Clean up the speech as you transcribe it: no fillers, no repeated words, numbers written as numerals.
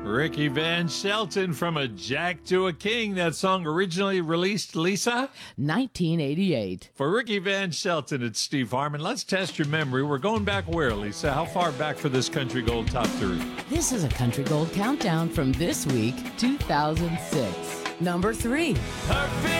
Ricky Van Shelton from A Jack to a King. That song originally released, Lisa? 1988. For Ricky Van Shelton, it's Steve Harmon. Let's test your memory. We're going back where, Lisa? How far back for this Country Gold Top 3? This is a Country Gold countdown from this week, 2006. Number 3. Perfect.